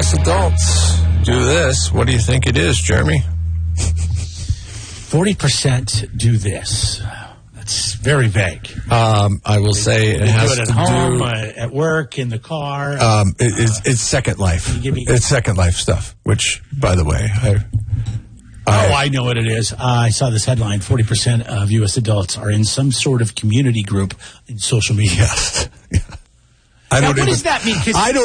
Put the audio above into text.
U.S. adults do this. What do you think it is, Jeremy? 40% do this. That's very vague. I will say it has do it at home, at work, in the car. It's Second Life. It's Second Life stuff, which, by the way, I know what it is. I saw this headline. 40% of U.S. adults are in some sort of community group in social media. Yes. Yeah. What does that mean? 'Cause